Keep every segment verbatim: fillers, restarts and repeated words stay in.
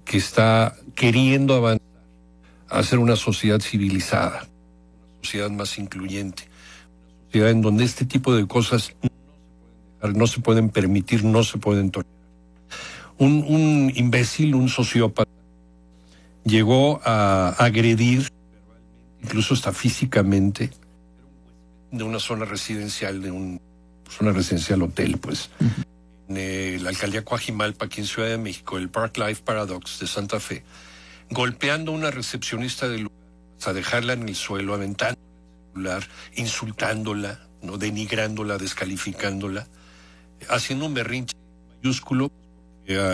que está queriendo avanzar a ser una sociedad civilizada, una sociedad más incluyente, una sociedad en donde este tipo de cosas no se pueden dejar, no se pueden permitir, no se pueden tolerar. Un, un imbécil, un sociópata, llegó a agredir, incluso hasta físicamente, de una zona residencial, de un zona residencial hotel, pues, uh-huh. en eh, la alcaldía Coajimalpa, aquí en Ciudad de México, el Park Life Paradox de Santa Fe, golpeando a una recepcionista del lugar, hasta dejarla en el suelo, aventando el celular, insultándola, ¿no? Denigrándola, descalificándola, haciendo un berrinche mayúsculo, porque, uh,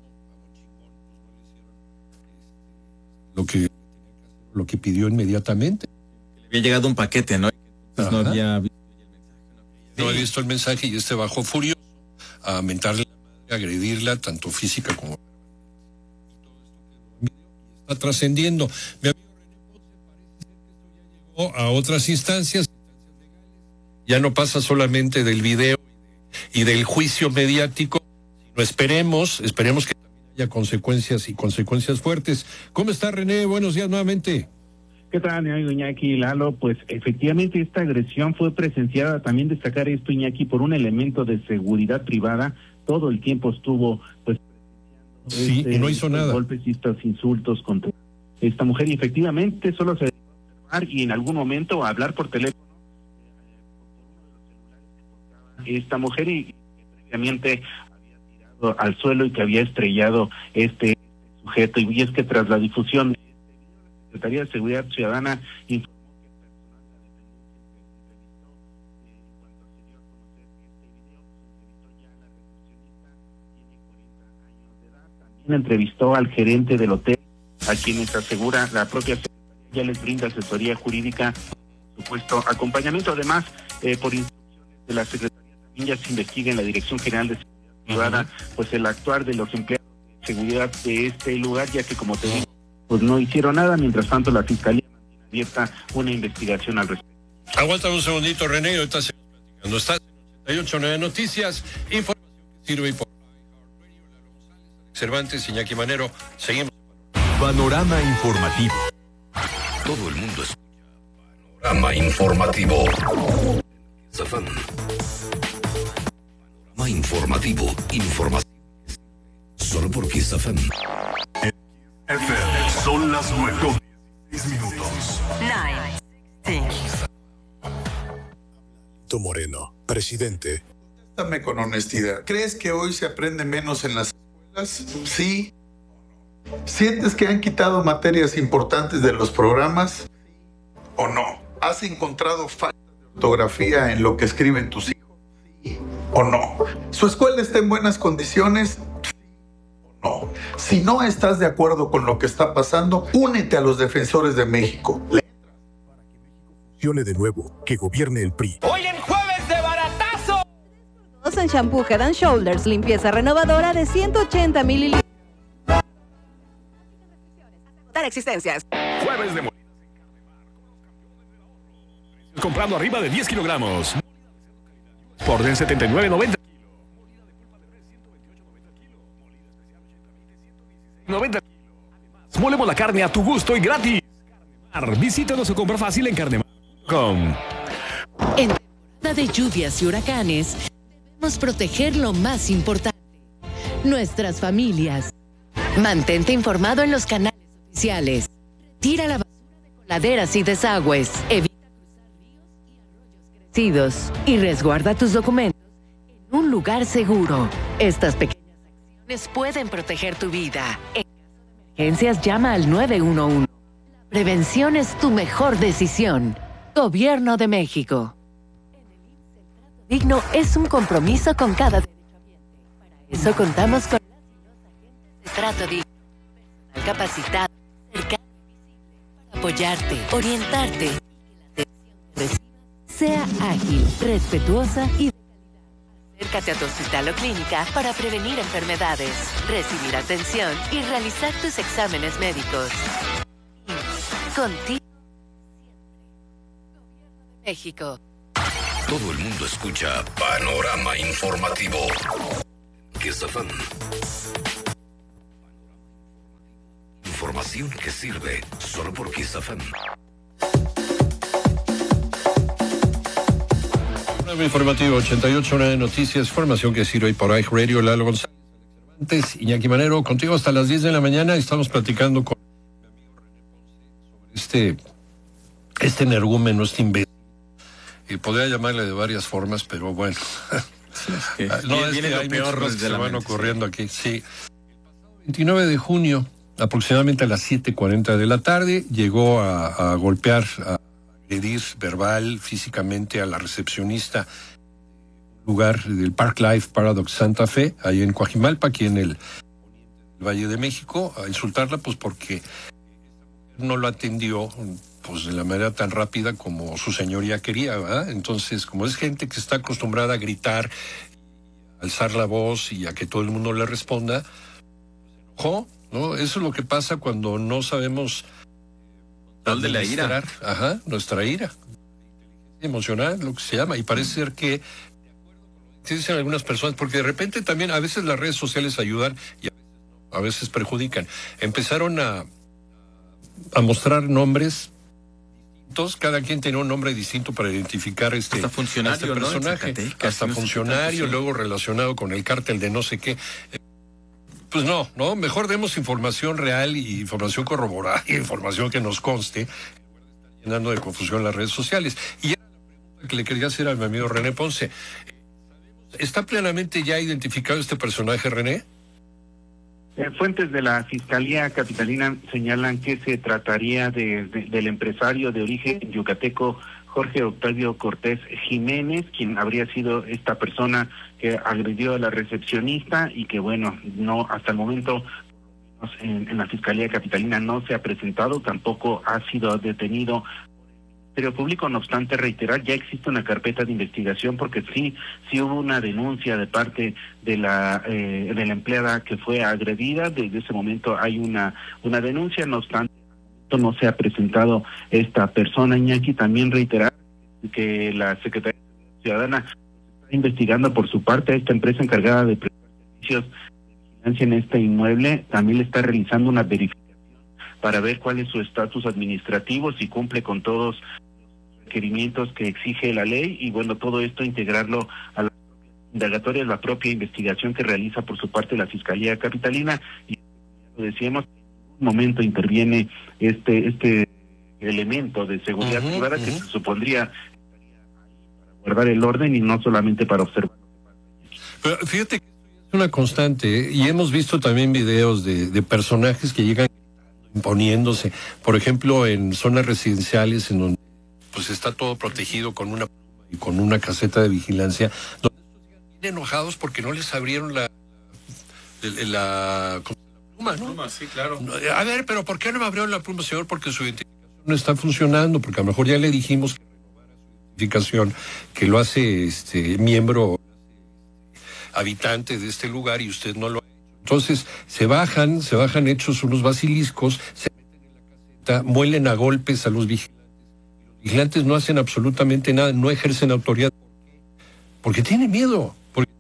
lo que lo que pidió inmediatamente. Le había llegado un paquete, ¿no? Entonces no había visto el mensaje. No había visto el mensaje y este bajó furioso a mentarle la madre, a agredirla, tanto física como... Y está trascendiendo. Mi amigo René Potts, parece ser que esto ya llegó a otras instancias, instancias legales. Ya no pasa solamente del video y del juicio mediático, sino esperemos, esperemos que haya consecuencias y consecuencias fuertes. ¿Cómo está, René? Buenos días nuevamente. ¿Qué tal, amigo Iñaki, Lalo? Pues efectivamente esta agresión fue presenciada, también destacar esto, Iñaki, por un elemento de seguridad privada. Todo el tiempo estuvo pues sí, este, y no hizo nada. Golpes y estos insultos contra esta mujer, y efectivamente solo se dedicó a observar y en algún momento a hablar por teléfono esta mujer, y que previamente había tirado al suelo y que había estrellado este sujeto. Y es que tras la difusión, la Secretaría de Seguridad Ciudadana informó que el personal de denuncia y entrevistó al gerente del hotel, a quienes asegura la propia secretaría ya les brinda asesoría jurídica, supuesto acompañamiento. Además, eh, por instrucciones de la Secretaría, también ya se investiga en la Dirección General de Seguridad Privada, uh-huh. pues el actuar de los empleados de seguridad de este lugar, ya que, como te digo, pues no hicieron nada. Mientras tanto, la Fiscalía mantiene abierta una investigación al respecto. Aguanta un segundito, René, ahorita seguimos platicando. Estás en ochenta y ocho punto nueve Noticias, información que sirve por Cervantes, Iñaki Manero. Seguimos. Panorama informativo. Todo el mundo escucha Panorama informativo. Zafán. Panorama informativo. Información. Solo porque Zafán. F M. Son las nueve con dieciséis minutos. nueve. Tú, Moreno, presidente. Contéstame con honestidad. ¿Crees que hoy se aprende menos en las escuelas? Sí. ¿Sientes que han quitado materias importantes de los programas? ¿O no? ¿Has encontrado faltas de ortografía en lo que escriben tus hijos? ¿Sí o no? ¿Su escuela está en buenas condiciones? ¿Sí o no? Si no estás de acuerdo con lo que está pasando, únete a los defensores de México. Le entras para que México funcione de nuevo, que gobierne el P R I. ¡Hoy en jueves de baratazo! tres por dos en shampoo Head and Shoulders, limpieza renovadora de ciento ochenta mililitros. Existencias. Jueves de molidas en carne mar con los campeones del ahorro. Comprando arriba de diez kilogramos. Por en setenta y nueve noventa kilos. Molida de pulpa de res ciento veintiocho noventa kilos. Molida especial ochenta veinte ciento dieciséis noventa kilos. Además, molemos la carne a tu gusto y gratis. Carne Mar. Visítanos o compra fácil en carnemar punto com. En temporada de lluvias y huracanes, debemos proteger lo más importante: nuestras familias. Mantente informado en los canales oficiales. Retira la basura de coladeras y desagües. Evita cruzar ríos y arroyos crecidos. Y resguarda tus documentos en un lugar seguro. Estas pequeñas acciones pueden proteger tu vida. En caso de emergencias, llama al nueve uno uno. La prevención es tu mejor decisión. Gobierno de México. En el I M S S, el trato digno es un compromiso con cada derechohabiente. Para eso contamos con las y los agentes de trato digno. Personal capacitado, cercano y visible para apoyarte, orientarte y que la atención que recibas sea ágil, respetuosa y de calidad. Acércate a tu hospital o clínica para prevenir enfermedades, recibir atención y realizar tus exámenes médicos. I M S S, contigo siempre. Gobierno de México. Todo el mundo escucha Panorama informativo. ¿Qué Zafán? Información que sirve solo porque es F M. Nuevo informativo ochenta y ocho, una de noticias, información que sirve hoy por I Radio, Lalo González, Cervantes, Iñaki Manero, contigo hasta las diez de la mañana. Estamos platicando con mi amigo René Ponce sobre este, este energúmeno, este imbécil. Y podría llamarle de varias formas, pero bueno. Sí, es que no, viene, es viene que lo hay peor muchas cosas que de se la van mente, ocurriendo sí. aquí. Sí. El pasado veintinueve de junio, aproximadamente a las siete cuarenta de la tarde, llegó a, a golpear, a agredir verbal, físicamente a la recepcionista del lugar del Park Life Paradox Santa Fe, ahí en Coajimalpa, aquí en el Valle de México, a insultarla pues porque no lo atendió pues de la manera tan rápida como su señoría quería, ¿verdad? Entonces, como es gente que está acostumbrada a gritar, a alzar la voz y a que todo el mundo le responda, pues se enojó, ¿no? Eso es lo que pasa cuando no sabemos Control de la ira. Ajá, nuestra ira. Emocional, lo que se llama, y parece ser que, de acuerdo con lo que dicen algunas personas, porque de repente también a veces las redes sociales ayudan y a veces no, a veces perjudican. Empezaron a, a mostrar nombres distintos, cada quien tenía un nombre distinto para identificar este, hasta funcionario, a este personaje, ¿no? Zacatecas, hasta no sé funcionario, tanto, sí. luego relacionado con el cártel de no sé qué. Pues no, no, mejor demos información real y información corroborada, y información que nos conste, en lugar de estar llenando de confusión las redes sociales. Y era la pregunta que le quería hacer a mi amigo René Ponce. ¿Está plenamente ya identificado este personaje, René? Eh, fuentes de la Fiscalía Capitalina señalan que se trataría de, de, del empresario de origen yucateco Jorge Octavio Cortés Jiménez, quien habría sido esta persona que agredió a la recepcionista y que, bueno, no hasta el momento en, en la Fiscalía Capitalina no se ha presentado, tampoco ha sido detenido por el Ministerio Público. No obstante, reiterar, ya existe una carpeta de investigación porque sí, sí hubo una denuncia de parte de la eh, de la empleada que fue agredida. Desde ese momento hay una una denuncia, no obstante no se ha presentado esta persona. Iñaki, también reiterar que la Secretaría de Seguridad Ciudadana está investigando por su parte a esta empresa encargada de prestar servicios de vigilancia en este inmueble. También le está realizando una verificación para ver cuál es su estatus administrativo, si cumple con todos los requerimientos que exige la ley, y bueno, todo esto integrarlo a las indagatorias, la propia investigación que realiza por su parte la Fiscalía Capitalina. Y ya lo decíamos, momento interviene este este elemento de seguridad uh-huh, privada uh-huh. que se supondría estaría ahí para guardar el orden y no solamente para observar. Pero fíjate que es una constante, ¿eh? Y hemos visto también videos de, de personajes que llegan imponiéndose, por ejemplo en zonas residenciales en donde pues está todo protegido con una y con una caseta de vigilancia, donde estos llegan bien enojados porque no les abrieron la la, la pluma, ¿no? Pluma, sí, claro. A ver, pero ¿por qué no me abrió la pluma, señor? Porque su identificación no está funcionando, porque a lo mejor ya le dijimos que renovara su identificación, que lo hace este miembro, habitante de este lugar, y usted no lo ha hecho. Entonces, se bajan, se bajan hechos unos basiliscos, se meten en la caseta, muelen a golpes a los vigilantes, y los vigilantes no hacen absolutamente nada, no ejercen autoridad. ¿Por qué? Porque tienen miedo.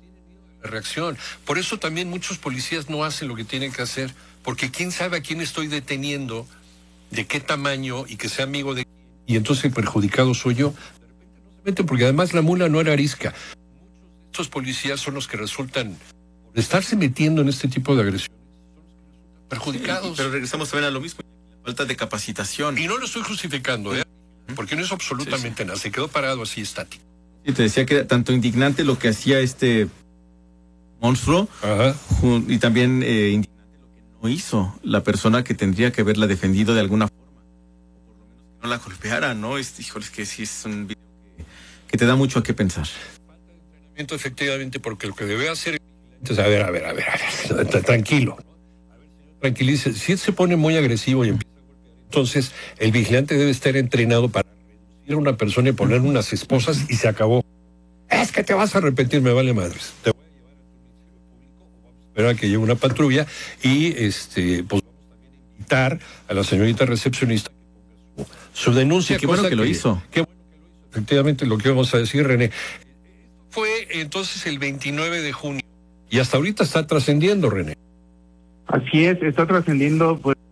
La reacción. Por eso también muchos policías no hacen lo que tienen que hacer, porque quién sabe a quién estoy deteniendo, de qué tamaño y que sea amigo de quién, y entonces el perjudicado soy yo. De repente no se meten, porque además la mula no era arisca. Muchos de estos policías son los que resultan, por estarse metiendo en este tipo de agresiones, son los que resultan perjudicados. Sí, pero regresamos también a lo mismo, la falta de capacitación. Y no lo estoy justificando, ¿eh? Porque no es absolutamente sí, sí. nada, se quedó parado así estático. Sí, te decía que era tanto indignante lo que hacía este monstruo, Ajá. y también eh, indignante lo que no hizo la persona que tendría que haberla defendido de alguna forma, o por lo menos que no la golpeara, ¿no? Este, híjole, es que sí es un video que, que te da mucho a qué pensar. Falta de entrenamiento, efectivamente, porque lo que debe hacer es, a ver, a ver, a ver, a ver, tranquilo, ¿no? A ver, señor, tranquilice, si él se pone muy agresivo y empieza a golpear, entonces el vigilante debe estar entrenado para reducir a una persona y poner unas esposas y se acabó. Es que te vas a arrepentir, me vale madres. Te voy a llevar a esperar a que llegue una patrulla y este pues vamos también a invitar a la señorita recepcionista que ponga su, su denuncia. Sí, qué bueno que, que lo hizo. Qué bueno que lo hizo. Efectivamente, lo que vamos a decir, René. Fue entonces el veintinueve de junio y hasta ahorita está trascendiendo, René. Así es, está trascendiendo pues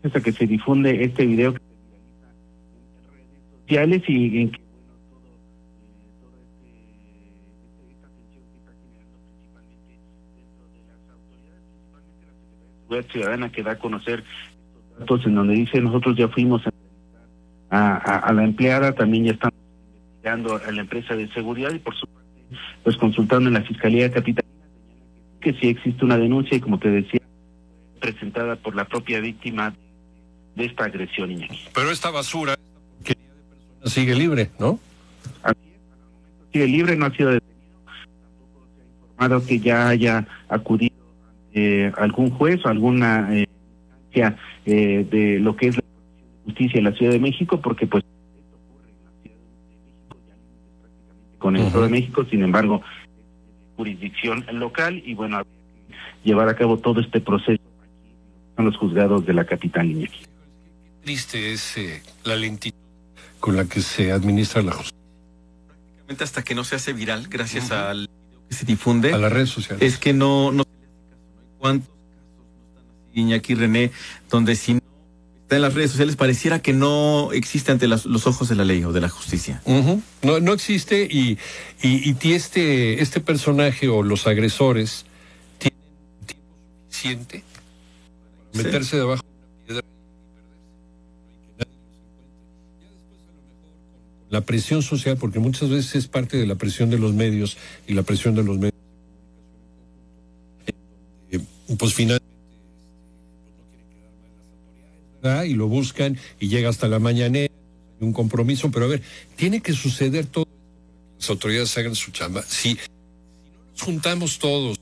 hasta que se difunde este video que se viraliza en redes sociales y en que bueno todo eh, todo este, este esta tensión que está generando principalmente dentro de las autoridades, principalmente la Secretaría de Seguridad Ciudadana, que da a conocer estos datos en donde dice: nosotros ya fuimos a entrevistar a, a, a la empleada, también ya estamos investigando a la empresa de seguridad y por su parte pues consultando en la Fiscalía Capitalina señalan que, que sí existe una denuncia y, como te decía, presentada por la propia víctima de, de esta agresión, Iñaki. Pero esta basura, esta porquería de personas sigue libre, ¿no? Así es, hasta el momento sigue libre, no ha sido detenido, tampoco se ha informado que ya haya acudido ante algún juez o alguna eh, instancia eh, de lo que es la justicia en la Ciudad de México, porque pues esto ocurre en la Ciudad de México, ya límites prácticamente con el uh-huh. Estado de México, sin embargo, es jurisdicción local y bueno, habría que llevar a cabo todo este proceso son los juzgados de la capital, Iñaki. Qué triste es eh, la lentitud con la que se administra la justicia. Prácticamente hasta que no se hace viral, gracias uh-huh. al video que se difunde. A las redes sociales. Es que no, no se le hace caso, ¿no? ¿Cuántos casos no están así, Iñaki, René, donde si no está en las redes sociales pareciera que no existe ante las, los ojos de la ley o de la justicia? Uh-huh. No, no existe y, y, y este, este personaje o los agresores tienen tiempo suficiente meterse sí. debajo de una piedra y perderse, ¿no? Y que nadie los encuentre. Ya después, a lo mejor, con la presión social, porque muchas veces es parte de la presión de los medios y la presión de los medios de comunicación en conjunto, eh, pues finalmente pues, no quieren quedar mal las autoridades, ¿verdad? Y lo buscan y llega hasta la mañanera, hay un compromiso, pero a ver, tiene que suceder todo esto para que las autoridades hagan su chamba. Si, si no nos juntamos todos,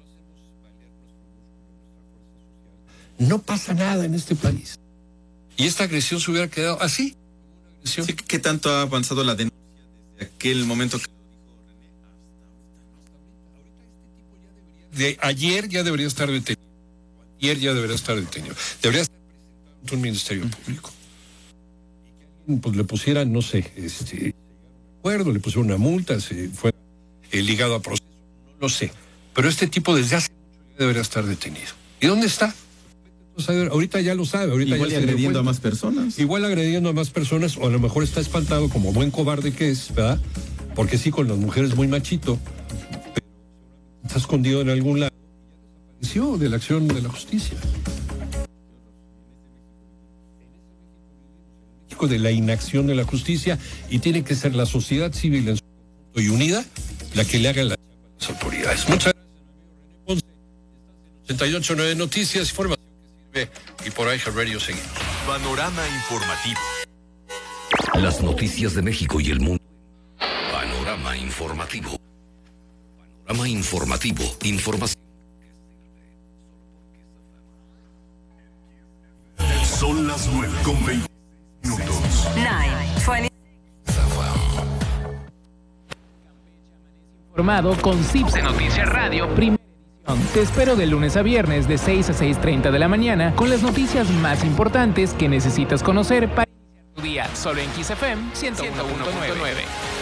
no pasa nada en este país. Y esta agresión se hubiera quedado así, como una agresión. Sí, ¿qué tanto ha avanzado la denuncia desde aquel momento que lo dijo René hasta ahorita? De ayer ya debería estar detenido. Ayer ya debería estar detenido. Debería estar presentado ante un Ministerio Público. Y que alguien pues le pusiera, no sé, este, un acuerdo, le pusiera una multa, se fuera eh, ligado a proceso, no lo sé. Pero este tipo desde hace mucho ya debería estar detenido. ¿Y dónde está? Ahorita ya lo sabe, ahorita igual ya agrediendo a más personas. Igual agrediendo a más personas, o a lo mejor está espantado como buen cobarde que es, ¿verdad? Porque sí, con las mujeres muy machito, pero está escondido en algún lado y ya desapareció de la acción de la justicia. México de la inacción de la justicia, y tiene que ser la sociedad civil en su conjunto y unida la que le haga la chamba a las autoridades. Muchas gracias, mi amigo René Ponce. ochenta y ocho punto nueve Noticias, información y por ahí Radio seguimos. Panorama informativo. Las noticias de México y el mundo. Panorama informativo. Panorama informativo. Información. Son las nueve con veinte minutos. nueve, veinte. Informado con Cipse Noticias Radio. Primera edición. Te espero de lunes a viernes de seis a seis treinta de la mañana con las noticias más importantes que necesitas conocer para iniciar tu día. Solo en Kiss F M ciento uno punto nueve.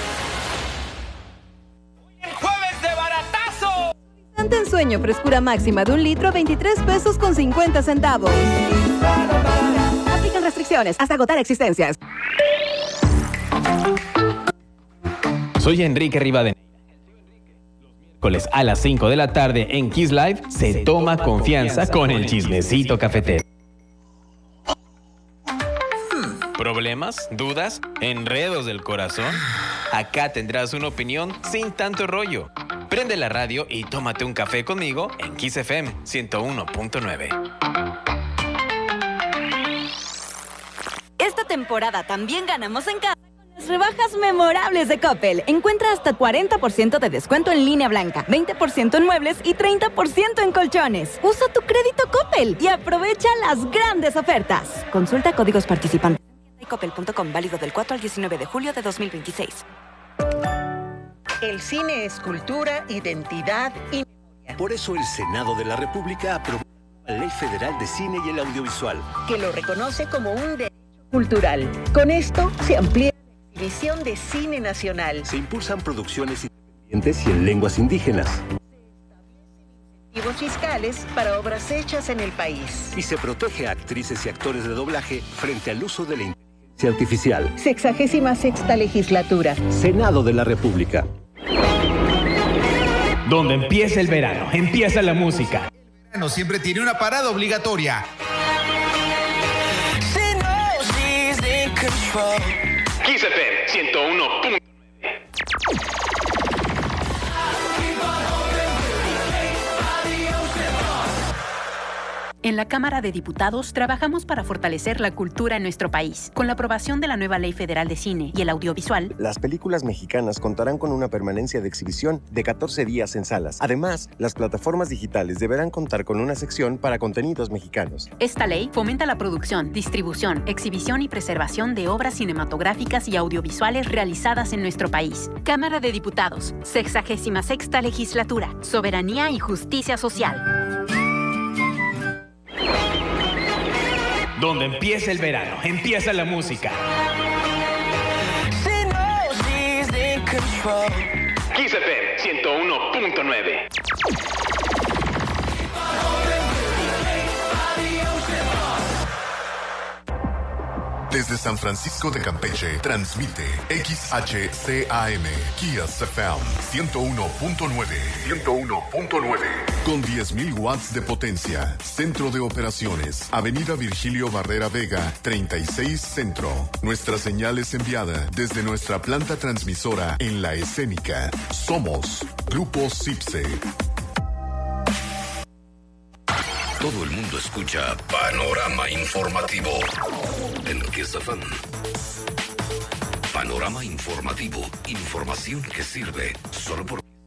¡Jueves de baratazo! Suavizante en sueño, frescura máxima de un litro a veintitrés pesos con cincuenta centavos. Aplican restricciones hasta agotar existencias. Soy Enrique Rivadeneira. Miércoles a las cinco de la tarde en Kiss Live se, se toma confianza, confianza con el chismecito cafetero. ¿Problemas? ¿Dudas? ¿Enredos del corazón? Acá tendrás una opinión sin tanto rollo. Prende la radio y tómate un café conmigo en Kiss F M ciento uno punto nueve. Esta temporada también ganamos en casa. Rebajas memorables de Coppel. Encuentra hasta cuarenta por ciento de descuento en línea blanca, veinte por ciento en muebles y treinta por ciento en colchones. Usa tu crédito Coppel y aprovecha las grandes ofertas. Consulta códigos participantes en coppel punto com, válido del cuatro al diecinueve de julio de dos mil veintiséis. El cine es cultura, identidad y memoria. Por eso el Senado de la República aprobó la Ley Federal de Cine y el Audiovisual, que lo reconoce como un derecho cultural. Con esto se amplía División de Cine Nacional. Se impulsan producciones independientes y en lenguas indígenas. incentivos fiscales para obras hechas en el país. Y se protege a actrices y actores de doblaje frente al uso de la inteligencia artificial. Sexagésima sexta legislatura. Senado de la República. Donde empieza el verano, empieza la música. El verano siempre tiene una parada obligatoria. Kiss F M ciento uno punto nueve. En la Cámara de Diputados trabajamos para fortalecer la cultura en nuestro país. Con la aprobación de la nueva Ley Federal de Cine y el Audiovisual, las películas mexicanas contarán con una permanencia de exhibición de catorce días en salas. Además, las plataformas digitales deberán contar con una sección para contenidos mexicanos. Esta ley fomenta la producción, distribución, exhibición y preservación de obras cinematográficas y audiovisuales realizadas en nuestro país. Cámara de Diputados, sexagésima sexta legislatura, soberanía y justicia social. Donde empieza el verano, empieza la música. Kiss F M ciento uno punto nueve. Desde San Francisco de Campeche, transmite X H C A M, Kiss F M ciento uno punto nueve. ciento uno punto nueve. Con diez mil watts de potencia. Centro de operaciones. Avenida Virgilio Barrera Vega, treinta y seis Centro. Nuestra señal es enviada desde nuestra planta transmisora en La Escénica. Somos Grupo CIPSE. Todo el mundo escucha Panorama Informativo en Kiss F M. Panorama Informativo. Información que sirve solo por